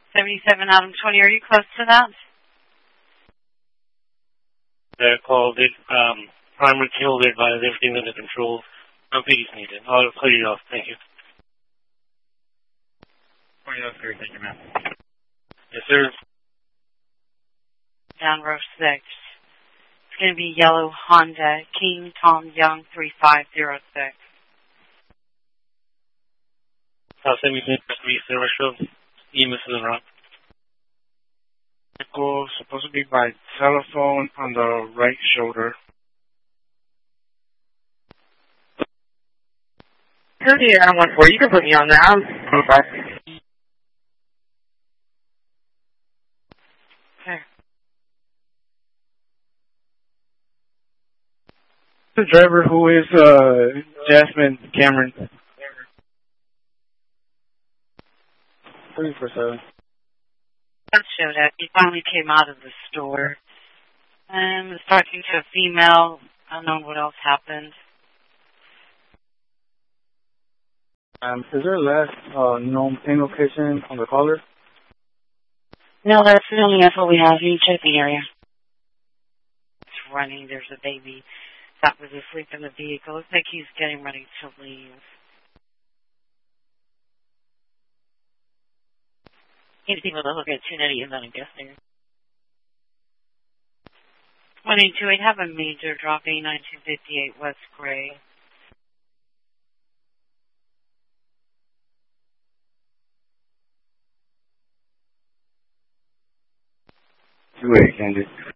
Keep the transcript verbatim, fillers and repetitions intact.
seventy-seven Adam twenty, are you close to that? They're called it, um, primary killed it, by everything under control. No piggies needed. I'll clear you off. Thank you. Oh, yeah, that's great. Thank you, ma'am. Yes, sir. Down row six. It's going to be yellow Honda King Tom Young three five zero six. I'll send you the retro. Email to the rock. Vehicle supposed to be by telephone on the right shoulder. thirty Adam one four, you can put me on that. Okay. Okay. The driver who is uh, Jasmine Cameron. three four seven. That showed up. He finally came out of the store and was talking to a female. I don't know what else happened. Um, is there a last uh, known pain location on the caller? No, that's the only info we have. You check the area. It's running. There's a baby that was asleep in the vehicle. Looks like he's getting ready to leave. Need people to look at two ninety is on a guest there. one eight two eight, have a major drop A nineteen fifty-eight West Gray. Two eight, Candy.